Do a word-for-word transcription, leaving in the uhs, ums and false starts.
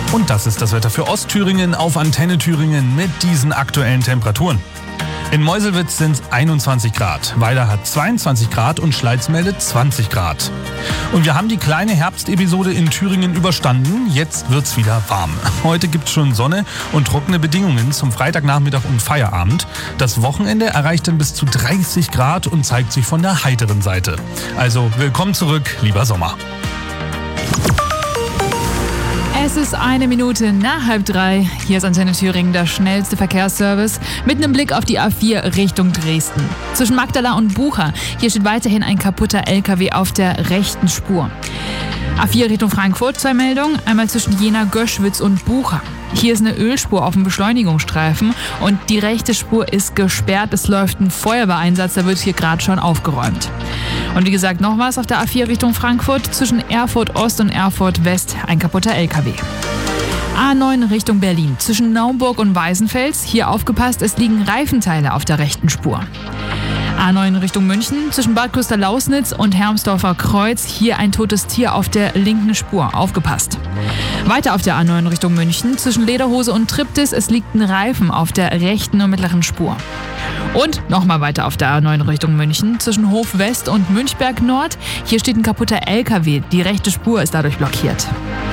Und das ist das Wetter für Ostthüringen auf Antenne Thüringen mit diesen aktuellen Temperaturen. In Meuselwitz sind es einundzwanzig Grad, Weiler hat zweiundzwanzig Grad und Schleiz meldet zwanzig Grad. Und wir haben die kleine Herbstepisode in Thüringen überstanden, jetzt wird's wieder warm. Heute gibt's schon Sonne und trockene Bedingungen zum Freitagnachmittag und Feierabend. Das Wochenende erreicht dann bis zu dreißig Grad und zeigt sich von der heiteren Seite. Also willkommen zurück, lieber Sommer. Es ist eine Minute nach halb drei. Hier ist Antenne Thüringen, der schnellste Verkehrsservice, mit einem Blick auf die A vier Richtung Dresden. Zwischen Magdala und Bucha, hier steht weiterhin ein kaputter L K W auf der rechten Spur. A vier Richtung Frankfurt, zwei Meldungen, einmal zwischen Jena, Göschwitz und Bucha. Hier ist eine Ölspur auf dem Beschleunigungsstreifen und die rechte Spur ist gesperrt. Es läuft ein Feuerwehreinsatz, da wird hier gerade schon aufgeräumt. Und wie gesagt, noch was auf der A vier Richtung Frankfurt, zwischen Erfurt Ost und Erfurt West, ein kaputter L K W. A neun Richtung Berlin, zwischen Naumburg und Weißenfels, hier aufgepasst, es liegen Reifenteile auf der rechten Spur. A neun Richtung München, zwischen Bad Küster-Lausnitz und Hermsdorfer Kreuz, hier ein totes Tier auf der linken Spur, aufgepasst. Weiter auf der A neun Richtung München, zwischen Lederhose und Triptis, es liegt ein Reifen auf der rechten und mittleren Spur. Und nochmal weiter auf der A neun Richtung München, zwischen Hof West und Münchberg Nord, hier steht ein kaputter L K W, die rechte Spur ist dadurch blockiert.